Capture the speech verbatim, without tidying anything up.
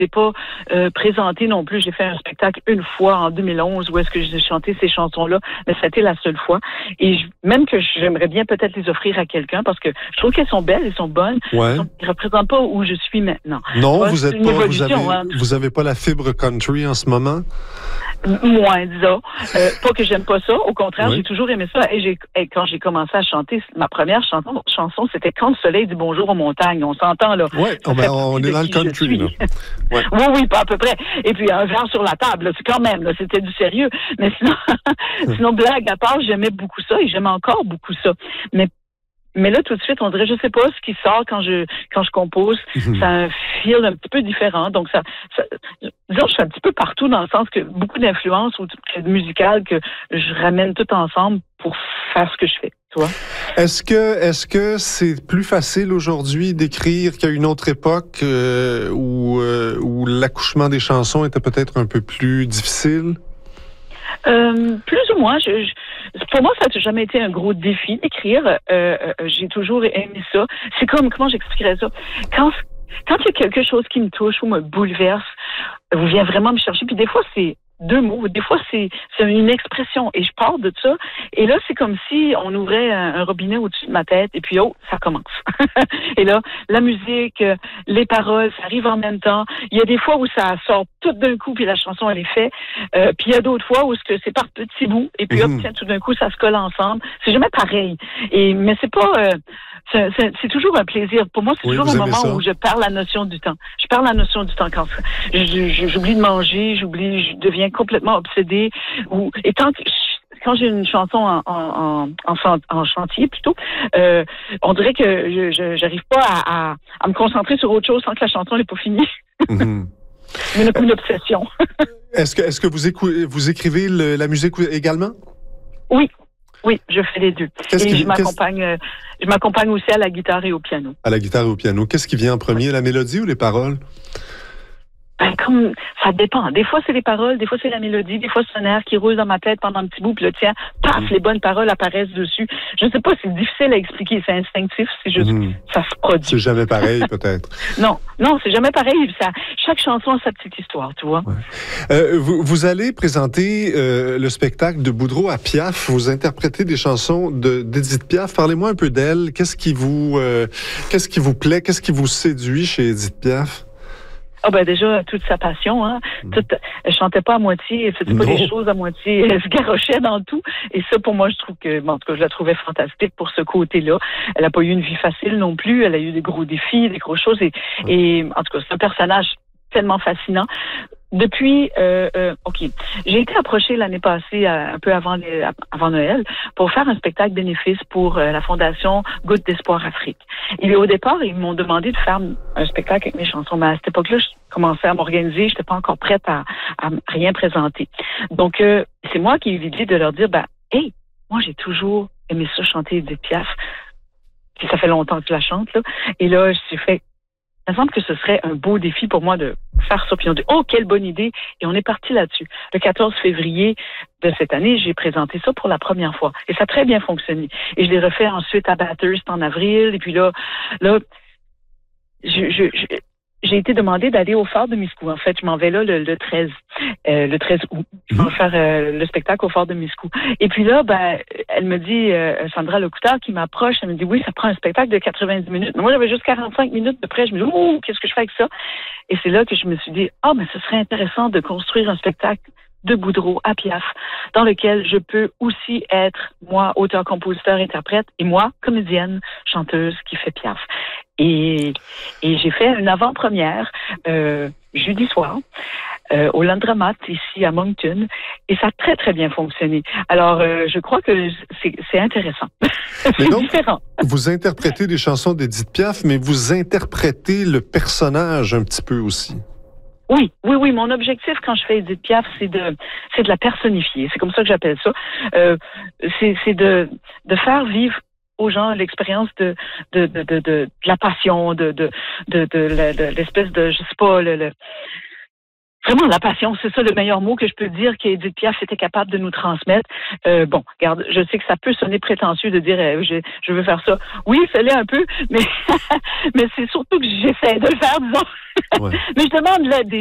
l'ai pas euh, présenté non plus. J'ai fait un spectacle une fois en deux mille onze où est-ce que j'ai chanté ces chansons-là, mais c'était la seule fois. Et je, même que j'aimerais bien peut-être les offrir à quelqu'un parce que je trouve qu'elles sont belles, elles sont bonnes. Ouais. Elles ne représentent pas où je suis maintenant. Non, vois, vous êtes pas, vous avez, hein. vous avez pas la fibre country en ce moment? Moins, disons. Euh, pas que j'aime pas ça. Au contraire, oui. j'ai toujours aimé ça. Et, j'ai, et quand j'ai commencé à chanter, ma première chanson, chanson c'était Quand le soleil dit bonjour aux montagnes. On s'entend, là. Oui, oh, ben, on est dans le country, là. Ouais. Oui, oui, pas à peu près. Et puis, un verre sur la table, là, c'est quand même, là, c'était du sérieux. Mais sinon, sinon, blague à part, j'aimais beaucoup ça et j'aime encore beaucoup ça. Mais Mais là, tout de suite, on dirait, je sais pas, ce qui sort quand je quand je compose, mm-hmm. ça a un feel un petit peu différent. Donc, ça, ça, disons, je suis un petit peu partout dans le sens que beaucoup d'influences ou musicales que je ramène tout ensemble pour faire ce que je fais. Tu vois? Est-ce que est-ce que c'est plus facile aujourd'hui d'écrire qu'à une autre époque euh, où euh, où l'accouchement des chansons était peut-être un peu plus difficile? Euh, plus ou moins. Je, je, pour moi, ça n'a jamais été un gros défi d'écrire. Euh, euh, j'ai toujours aimé ça. C'est comme, comment j'expliquerais ça? Quand quand il y a quelque chose qui me touche ou me bouleverse, ou vient vraiment me chercher, puis des fois, c'est deux mots, des fois, c'est, c'est une expression, et je pars de ça, et là, c'est comme si on ouvrait un, un robinet au-dessus de ma tête, et puis, oh, ça commence. Et là, la musique, les paroles, ça arrive en même temps. Il y a des fois où ça sort tout d'un coup, puis la chanson, elle est faite, euh, puis il y a d'autres fois où c'est par petits bouts, et puis, mmh. hop, tiens, tout d'un coup, ça se colle ensemble. C'est jamais pareil. Et, mais c'est pas... Euh, c'est, c'est, c'est toujours un plaisir. Pour moi, c'est oui, toujours un moment ça? où je perds la notion du temps. Je perds la notion du temps quand je, je, j'oublie de manger, j'oublie, je deviens complètement obsédée. Ou, et tant que, quand j'ai une chanson en, en, en, en chantier, plutôt, euh, on dirait que je, je j'arrive pas à, à, à me concentrer sur autre chose tant que la chanson n'est pas finie. Mm-hmm. une, une obsession. Est-ce que, est-ce que vous, écou- vous écrivez le, la musique également? Oui. Oui, je fais les deux. Qu'est-ce et qui, je m'accompagne, euh, je m'accompagne aussi à la guitare et au piano. À la guitare et au piano. Qu'est-ce qui vient en premier, oui. La mélodie ou les paroles? Ben, comme, ça dépend. Des fois, c'est les paroles, des fois, c'est la mélodie, des fois, c'est un air qui roule dans ma tête pendant un petit bout, puis là, tiens, paf, mmh. les bonnes paroles apparaissent dessus. Je ne sais pas, c'est difficile à expliquer, c'est instinctif, c'est juste, mmh. ça se produit. C'est jamais pareil, peut-être. Non, non, c'est jamais pareil. Ça, chaque chanson a sa petite histoire, tu vois. Ouais. Euh, vous, vous allez présenter euh, le spectacle de Boudreau à Piaf. Vous interprétez des chansons de, d'Édith Piaf. Parlez-moi un peu d'elle. Qu'est-ce qui vous, euh, qu'est-ce qui vous plaît? Qu'est-ce qui vous séduit chez Édith Piaf? Ah ben déjà, toute sa passion, hein. Toute, elle chantait pas à moitié, elle faisait pas des choses à moitié, elle se garochait dans tout. Et ça, pour moi, je trouve que, bon, en tout cas, je la trouvais fantastique pour ce côté-là. Elle a pas eu une vie facile non plus, elle a eu des gros défis, des grosses choses. Et, et en tout cas, c'est un personnage tellement fascinant. Depuis, euh, euh, ok, j'ai été approchée l'année passée, euh, un peu avant les, avant Noël, pour faire un spectacle bénéfice pour euh, la fondation Goutte d'Espoir Afrique. Et au départ, ils m'ont demandé de faire un spectacle avec mes chansons, mais à cette époque-là, je commençais à m'organiser, j'étais pas encore prête à, à rien présenter. Donc, euh, c'est moi qui ai eu l'idée de leur dire, ben, hey, moi j'ai toujours aimé ça chanter Édith Piaf. Puis ça fait longtemps que je la chante, là. Et là, je suis fait. Il me semble que ce serait un beau défi pour moi de faire ça. Puis on dit, oh, quelle bonne idée. Et on est parti là-dessus. Le quatorze février de cette année, j'ai présenté ça pour la première fois. Et ça a très bien fonctionné. Et je l'ai refait ensuite à Bathurst en avril. Et puis là, là, je, je, je, j'ai été demandé d'aller au Phare de Miscou. En fait, je m'en vais là le, le treize, euh, le treize août. Je vais faire euh, le spectacle au Phare de Miscou. Et puis là, ben, elle me dit, euh, Sandra Lecouteur qui m'approche, elle me dit, oui, ça prend un spectacle de quatre-vingt-dix minutes. Mais moi, j'avais juste quarante-cinq minutes de près. Je me dis, oh, qu'est-ce que je fais avec ça? Et c'est là que je me suis dit, ah, oh, mais ce serait intéressant de construire un spectacle de Boudreau à Piaf, dans lequel je peux aussi être, moi, auteur, compositeur, interprète, et moi, comédienne, chanteuse qui fait Piaf. Et, et j'ai fait une avant-première euh, jeudi soir euh, au Laundromat, ici à Moncton, et ça a très, très bien fonctionné. Alors, euh, je crois que c'est, c'est intéressant. c'est donc, différent. Vous interprétez des chansons d'Édith Piaf, mais vous interprétez le personnage un petit peu aussi. Oui, oui, oui. Mon objectif quand je fais Édith Piaf, c'est de, c'est de la personnifier. C'est comme ça que j'appelle ça. Euh, c'est, c'est de, de faire vivre aux gens l'expérience de, de, de, de, de, de la passion, de, de, de, de, de, de l'espèce de, je sais pas, le, le vraiment la passion, c'est ça le meilleur mot que je peux dire qu'Édith Piaf était capable de nous transmettre. Euh, bon, regarde, je sais que ça peut sonner prétentieux de dire euh, je, je veux faire ça. Oui, fais-le un peu, mais mais c'est surtout que j'essaie de le faire, disons. Ouais. Mais je demande l'aide des